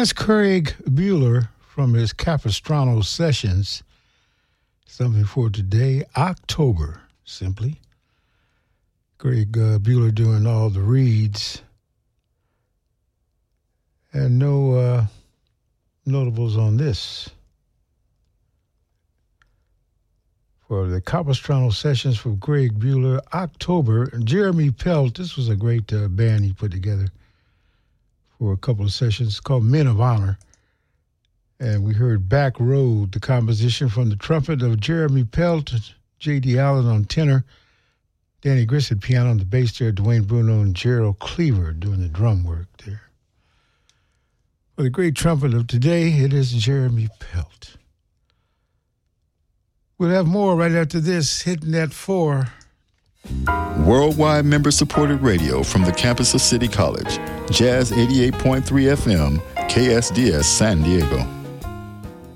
That's Craig Bueller from his Capistrano Sessions. Something for today, October, simply. Craig Bueller doing all the reads. And no notables on this. For the Capistrano Sessions from Craig Bueller, October. Jeremy Pelt, this was a great band he put together for a couple of sessions. It's called Men of Honor. And we heard Back Road, the composition from the trumpet of Jeremy Pelt, J.D. Allen on tenor, Danny Grissett piano on the bass there, Dwayne Bruno and Gerald Cleaver doing the drum work there. For the great trumpet of today, it is Jeremy Pelt. We'll have more right after this, hitting that 4. Worldwide member-supported radio from the campus of City College. Jazz 88.3 FM, KSDS San Diego.